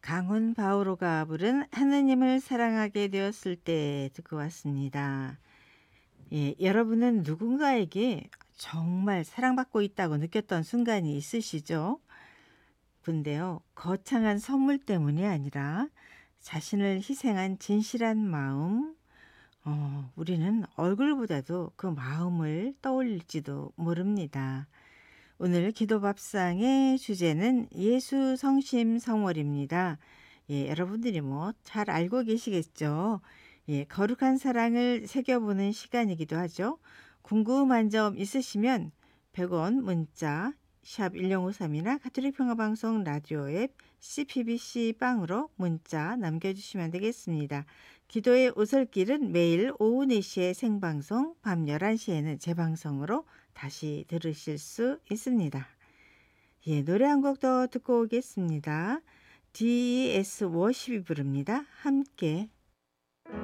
강훈 바오로가 부른 하느님을 사랑하게 되었을 때 듣고 왔습니다. 예, 여러분은 누군가에게 정말 사랑받고 있다고 느꼈던 순간이 있으시죠? 근데요, 거창한 선물 때문이 아니라 자신을 희생한 진실한 마음, 우리는 얼굴보다도 그 마음을 떠올릴지도 모릅니다. 오늘 기도밥상의 주제는 예수 성심 성월입니다. 예, 여러분들이 뭐 잘 알고 계시겠죠? 예, 거룩한 사랑을 새겨보는 시간이기도 하죠. 궁금한 점 있으시면 100원 문자 샵 1053이나 가톨릭 평화방송 라디오 앱 CPBC 빵으로 문자 남겨주시면 되겠습니다. 기도의 오솔길은 매일 오후 4시에 생방송, 밤 11시에는 재방송으로 다시 들으실 수 있습니다. 예, 노래 한 곡 더 듣고 오겠습니다. DES 워십이 부릅니다. 함께.